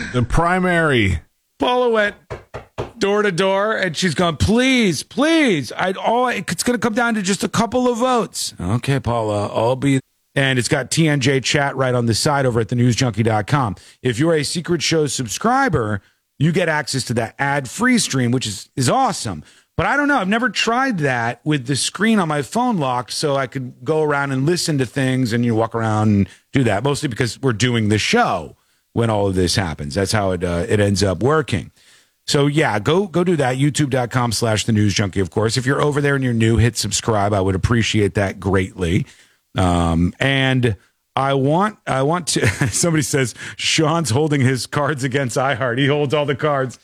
The primary. Paula went door to door, and she's going, please, it's going to come down to just a couple of votes. Okay, Paula, I'll be. And it's got TNJ chat right on the side over at thenewsjunkie.com. If you're a Secret Show subscriber, you get access to that ad-free stream, which is awesome. But I don't know. I've never tried that with the screen on my phone locked so I could go around and listen to things and you walk around and do that, mostly because we're doing the show when all of this happens. That's how it ends up working. So, yeah, go do that, youtube.com/thenewsjunkie, of course. If you're over there and you're new, hit subscribe. I would appreciate that greatly. And I want to, somebody says, Sean's holding his cards against iHeart. He holds all the cards.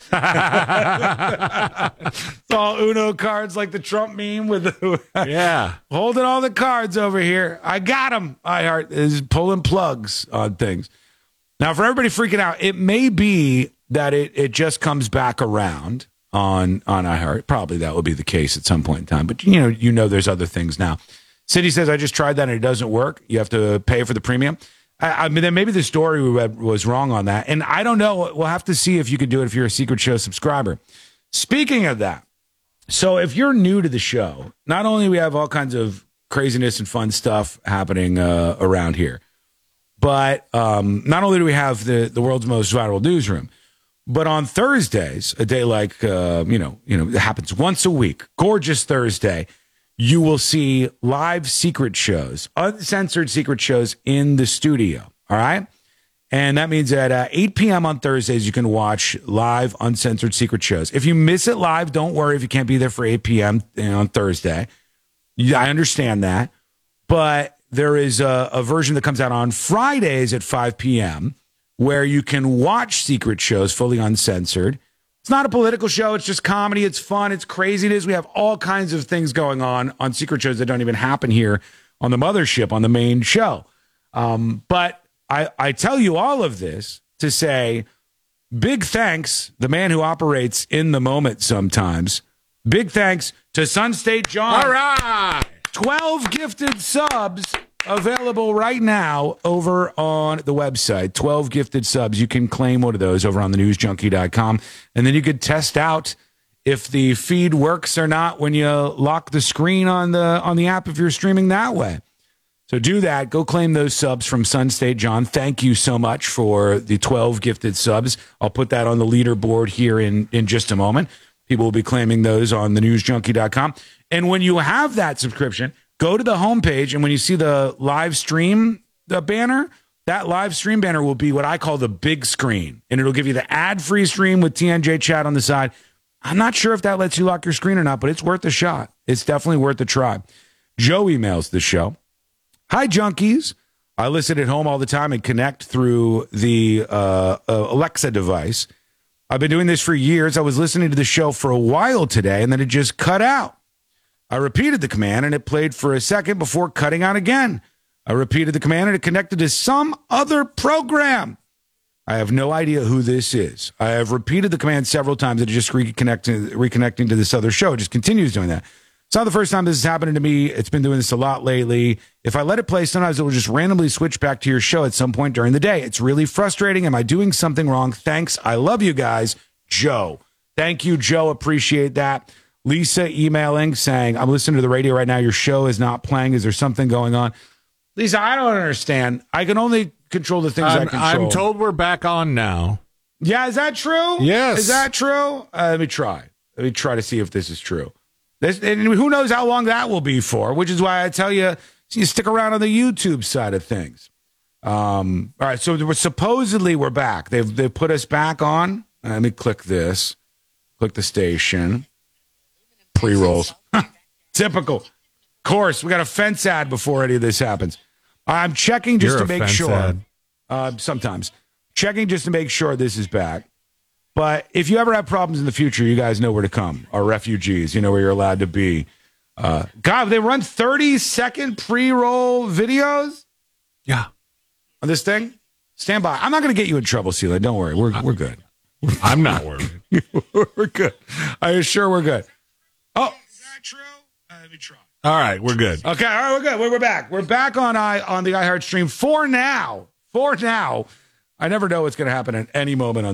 It's all Uno cards like the Trump meme with Yeah. Holding all the cards over here. I got them. iHeart is pulling plugs on things. Now, for everybody freaking out, it may be that it just comes back around on iHeart. Probably that will be the case at some point in time. But, you know there's other things now. City says, I just tried that and it doesn't work. You have to pay for the premium. I mean, then maybe the story we read was wrong on that. And I don't know. We'll have to see if you can do it if you're a Secret Show subscriber. Speaking of that, so if you're new to the show, not only we have all kinds of craziness and fun stuff happening around here, but not only do we have the world's most viral newsroom, but on Thursdays, a day like, it happens once a week, gorgeous Thursday, you will see live secret shows, uncensored secret shows in the studio. All right. And that means at 8 p.m. on Thursdays, you can watch live uncensored secret shows. If you miss it live, don't worry if you can't be there for 8 p.m. On Thursday. I understand that. But there is a version that comes out on Fridays at 5 p.m. where you can watch secret shows fully uncensored. It's not a political show. It's just comedy. It's fun. It's craziness. We have all kinds of things going on secret shows that don't even happen here on the mothership, on the main show. But I tell you all of this to say big thanks, the man who operates in the moment sometimes. Big thanks to Sun State John. All right. 12 gifted subs available right now over on the website. 12 gifted subs. You can claim one of those over on thenewsjunkie.com. And then you could test out if the feed works or not when you lock the screen on the app if you're streaming that way. So do that. Go claim those subs from Sun State John. Thank you so much for the 12 gifted subs. I'll put that on the leaderboard here in just a moment. People will be claiming those on thenewsjunkie.com. And when you have that subscription, go to the homepage, and when you see the live stream banner, that live stream banner will be what I call the big screen, and it'll give you the ad-free stream with TNJ chat on the side. I'm not sure if that lets you lock your screen or not, but it's worth a shot. It's definitely worth a try. Joe emails the show. Hi, junkies. I listen at home all the time and connect through the Alexa device. I've been doing this for years. I was listening to the show for a while today, and then it just cut out. I repeated the command, and it played for a second before cutting out again. I repeated the command, and it connected to some other program. I have no idea who this is. I have repeated the command several times, and it just reconnecting to this other show. It just continues doing that. It's not the first time this is happening to me. It's been doing this a lot lately. If I let it play, sometimes it will just randomly switch back to your show at some point during the day. It's really frustrating. Am I doing something wrong? Thanks. I love you guys. Joe. Thank you, Joe. Appreciate that. Lisa emailing saying, I'm listening to the radio right now. Your show is not playing. Is there something going on? Lisa, I don't understand. I can only control the things I control. I'm told we're back on now. Yeah, is that true? Yes. Is that true? Let me try. Let me try to see if this is true. And who knows how long that will be for, which is why I tell you, stick around on the YouTube side of things. All right, so supposedly we're back. They've put us back on. Let me click this. Click the station. Pre-rolls. Typical. Of course, we got a fence ad before any of this happens. I'm checking just to make sure. Sometimes. Checking just to make sure this is back. But if you ever have problems in the future, you guys know where to come. Our refugees, you know where you're allowed to be. God, they run 30-second pre-roll videos? Yeah. On this thing? Stand by. I'm not going to get you in trouble, Sheila. Don't worry. We're good. I'm not worried. We're good. I assure we're good. Oh, is that true? Let me try. All right, we're good. Okay, all right, we're good. We're back. We're back on the iHeart stream for now. For now. I never know what's going to happen at any moment on